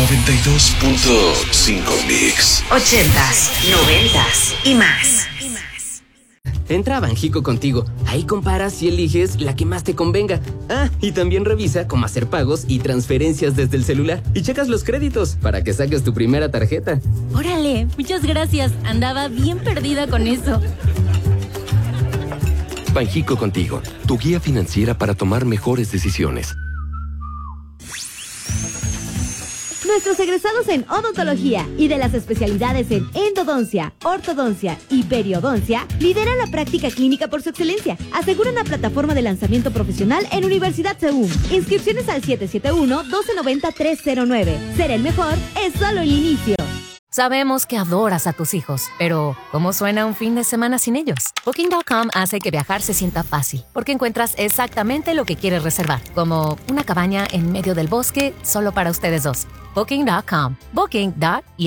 92.5 Mix. 80s, 90s y más. Entra a Banjico Contigo. Ahí comparas y eliges la que más te convenga. Ah, y también revisa cómo hacer pagos y transferencias desde el celular. Y checas los créditos para que saques tu primera tarjeta. Órale, muchas gracias. Andaba bien perdida con eso. Banjico Contigo, tu guía financiera para tomar mejores decisiones. Nuestros egresados en odontología y de las especialidades en endodoncia, ortodoncia y periodoncia lideran la práctica clínica por su excelencia. Asegura una plataforma de lanzamiento profesional en Universidad CEUM. Inscripciones al 771-1290-309. Ser el mejor es solo el inicio. Sabemos que adoras a tus hijos, pero ¿cómo suena un fin de semana sin ellos? Booking.com hace que viajar se sienta fácil, porque encuentras exactamente lo que quieres reservar, como una cabaña en medio del bosque solo para ustedes dos. Booking.com. Booking.com.